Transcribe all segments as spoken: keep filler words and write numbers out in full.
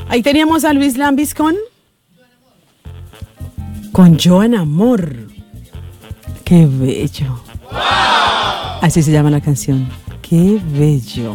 Ahí teníamos a Luis Lambis con... Con Joan Amor. ¡Qué bello! ¡Wow! Así se llama la canción. ¡Qué bello!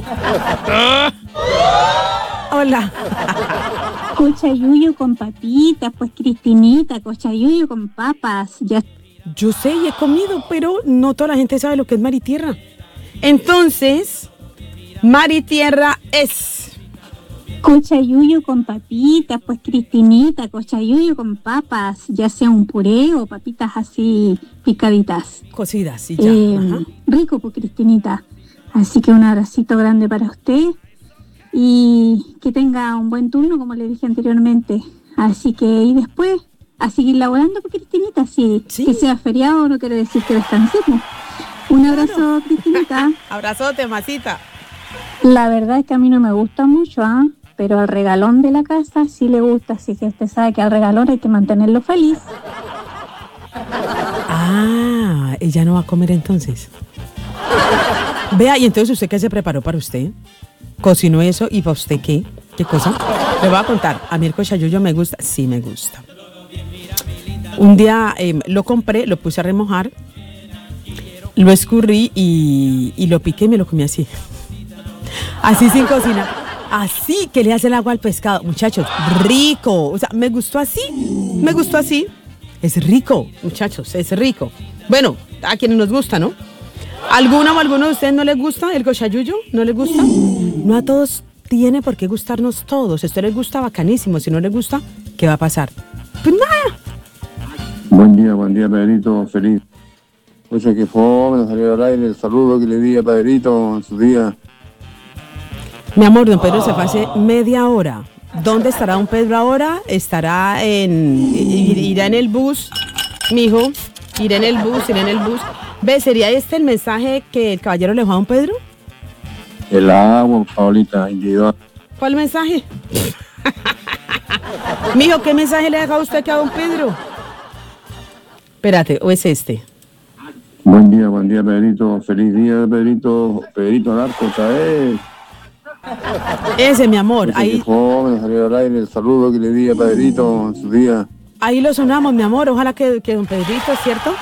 Hola. Cochayuyo con papitas, pues Cristinita, cochayuyo con papas. Ya. Yo sé y he comido, pero no toda la gente sabe lo que es mar y tierra. Entonces, mar y tierra es... Cochayuyo con papitas, pues Cristinita, cochayuyo con papas, ya sea un puré o papitas así picaditas. Cocidas, y ya. Eh, Ajá. Rico, pues Cristinita. Así que un abracito grande para usted y que tenga un buen turno, como le dije anteriormente. Así que, y después, a seguir laborando, pues Cristinita, si Sí. que sea feriado no quiere decir que descansemos. Un abrazo, Claro. Cristinita. Abrazote, masita. La verdad es que a mí no me gusta mucho, ¿ah? Pero al regalón de la casa sí le gusta, así que usted sabe que al regalón hay que mantenerlo feliz. Ah, ella no va a comer entonces. Vea, y entonces usted qué se preparó para usted. Cocinó eso y para usted qué, qué cosa. Le voy a contar. A mí el cochayuyo me gusta, sí me gusta. Un día eh, lo compré, lo puse a remojar, lo escurrí y, y lo piqué y me lo comí así. Así sin cocinar. Así que le hace el agua al pescado. Muchachos, rico. O sea, me gustó así. Me gustó así. Es rico, muchachos, es rico. Bueno, a quienes nos gusta, ¿no? ¿Alguna o alguno de ustedes no les gusta el cochayuyo? ¿No les gusta? No a todos tiene por qué gustarnos todos. Si a usted les gusta, bacanísimo. Si no les gusta, ¿qué va a pasar? Pues nada. Buen día, buen día, Pedrito, feliz. Oye, que fome, salió al aire el saludo que le di a Pedrito en su día. Mi amor, don Pedro se fue hace media hora. ¿Dónde estará don Pedro ahora? Estará en... irá en el bus, mijo. Irá en el bus, irá en el bus. Ve, ¿sería este el mensaje que el caballero le dejó a don Pedro? El agua, Paulita, individual. ¿Cuál mensaje? Mijo, ¿qué mensaje le ha dejado usted aquí a don Pedro? Espérate, ¿o es este? Buen día, buen día, Pedrito. Feliz día, Pedrito. Pedrito Narco, ¿sabes? Ese, mi amor. Oye, Ahí, que fome, salió al aire el saludo que le di a Pedrito en su día. ahí lo sonamos, mi amor. Ojalá que, que don Pedrito, ¿cierto?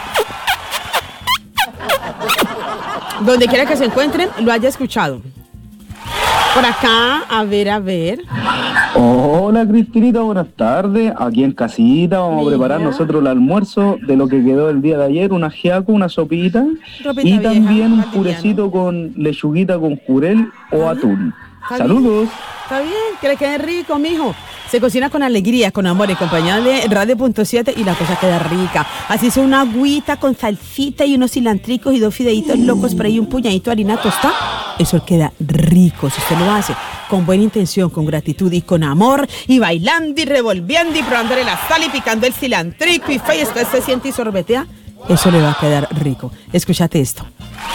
Donde quiera que se encuentren, lo haya escuchado. Por acá, a ver, a ver. Hola Cristinita, buenas tardes. Aquí en casita vamos Mira. a preparar nosotros el almuerzo de lo que quedó el día de ayer, una ajiaco, una sopita Ropita y vieja, también un valdiviano. purecito con lechuguita con jurel o atún. Está Saludos. bien, está bien, que le quede rico, mijo. Se cocina con alegría, con amor, en compañía de Radio Punto siete y la cosa queda rica. Así es una agüita con salsita y unos cilantricos y dos fideitos locos por ahí, un puñadito de harina tostada. Eso queda rico si usted lo hace con buena intención, con gratitud y con amor, y bailando y revolviendo y probándole la sal y picando el cilantrico y fe, y después se siente y sorbetea. Eso le va a quedar rico. Escúchate esto.